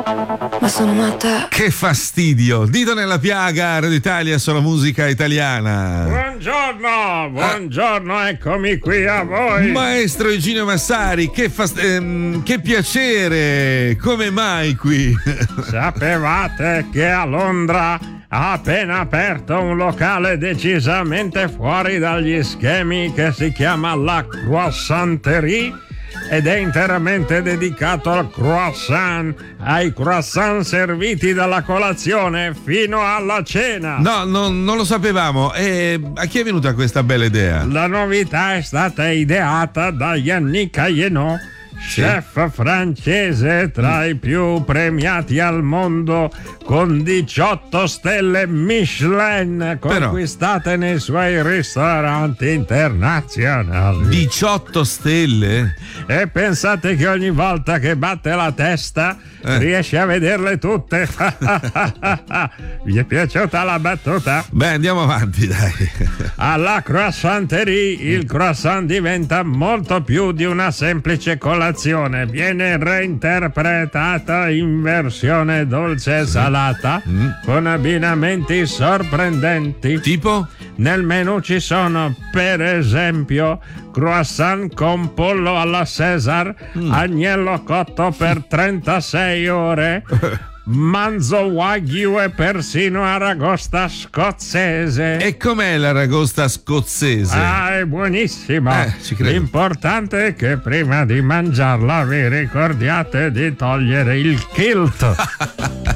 ma sono matta. Che fastidio! Dito nella piaga, Radio Italia, solo musica italiana. Buongiorno, eccomi qui a voi. Maestro Eugenio Massari, che piacere! Come mai qui? Sapevate che a Londra ha appena aperto un locale decisamente fuori dagli schemi che si chiama La Croissanterie? Ed è interamente dedicato al croissant, ai croissant serviti dalla colazione fino alla cena. No, non lo sapevamo. E a chi è venuta questa bella idea? La novità è stata ideata da Yannick Ayeno, chef francese tra i più premiati al mondo, con 18 stelle Michelin conquistate nei suoi ristoranti internazionali. 18 stelle? E pensate che ogni volta che batte la testa riesce a vederle tutte. Vi è piaciuta la battuta? Beh, andiamo avanti, dai. Alla Croissanterie il croissant diventa molto più di una semplice colazione. Viene reinterpretata in versione dolce e salata con abbinamenti sorprendenti. Tipo? Nel menù ci sono, per esempio, croissant con pollo alla César, agnello cotto per 36 ore, manzo wagyu e persino aragosta scozzese. E com'è l'aragosta scozzese? Ah, è buonissima. Ci credo. L'importante è che prima di mangiarla vi ricordiate di togliere il kilt.